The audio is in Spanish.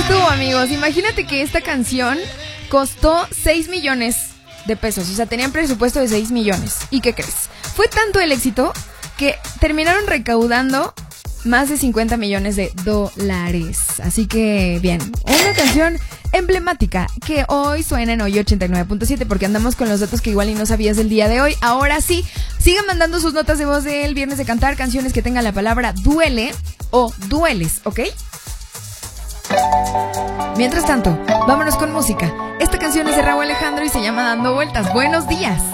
estuvo, amigos. Imagínate que esta canción costó 6 millones de pesos. O sea, tenían presupuesto de 6 millones. ¿Y qué crees? Fue tanto el éxito que terminaron recaudando más de 50 millones de dólares. Así que, bien, una canción emblemática que hoy suena en hoy 89.7 porque andamos con los datos que igual y no sabías del día de hoy. Ahora sí, sigan mandando sus notas de voz del Viernes de Cantar, canciones que tengan la palabra duele o dueles, ¿ok? Mientras tanto, vámonos con música. Esta canción es de Rauw Alejandro y se llama Dando Vueltas. Buenos días.